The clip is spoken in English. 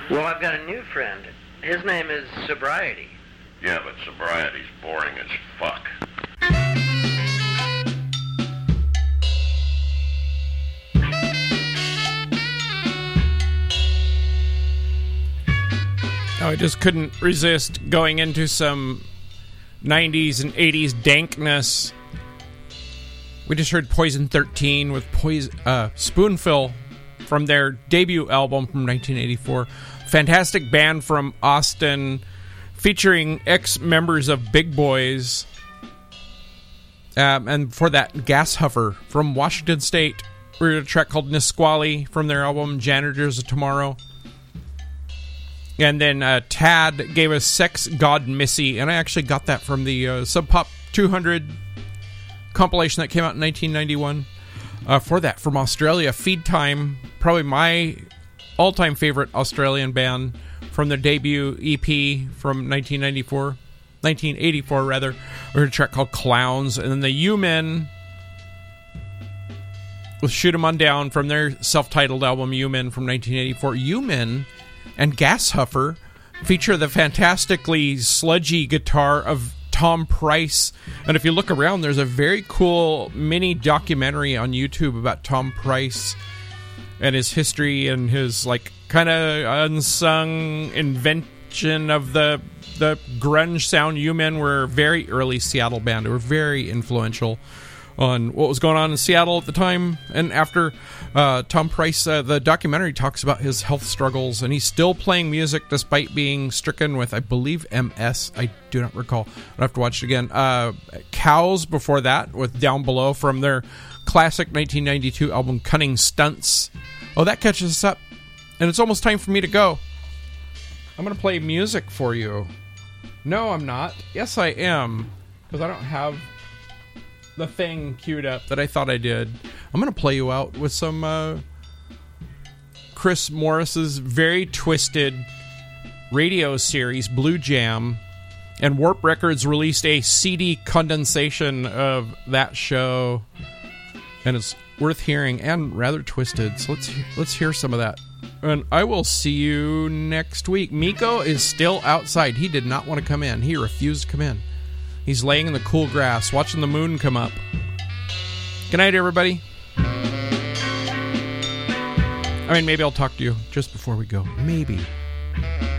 Well, I've got a new friend. His name is Sobriety. Yeah, but sobriety's boring as fuck. Oh, I just couldn't resist going into some 90s and 80s dankness. We just heard Poison 13 with Spoonful from their debut album from 1984. Fantastic band from Austin featuring ex-members of Big Boys. And for that, Gas Huffer from Washington State. We heard a track called Nisqually from their album Janitors of Tomorrow. And then Tad gave us Sex God Missy, and I actually got that from the Sub Pop 200 compilation that came out in 1991. For that, from Australia, Feed Time, probably my all-time favorite Australian band from their debut EP from 1984 rather. We heard a track called Clowns, and then the U-Men with Shoot 'Em On Down from their self-titled album U-Men from 1984. U-Men and Gas Huffer feature the fantastically sludgy guitar of Tom Price. And if you look around, there's a very cool mini documentary on YouTube about Tom Price and his history and his like kind of unsung invention of the grunge sound. U-Men were a very early Seattle band. They were very influential on what was going on in Seattle at the time and after. Tom Price, the documentary talks about his health struggles, and he's still playing music despite being stricken with, I believe, MS. I do not recall. I'll have to watch it again. Cows before that with Down Below from their classic 1992 album Cunning Stunts. Oh, that catches us up. And it's almost time for me to go. I'm going to play music for you. No, I'm not. Yes, I am. Because I don't have the thing queued up that I thought I did. I'm going to play you out with some Chris Morris's very twisted radio series, Blue Jam. And Warp Records released a CD condensation of that show. And it's worth hearing and rather twisted. So let's hear some of that. And I will see you next week. Miko is still outside. He did not want to come in. He refused to come in. He's laying in the cool grass, watching the moon come up. Good night, everybody. I mean, maybe I'll talk to you just before we go. Maybe.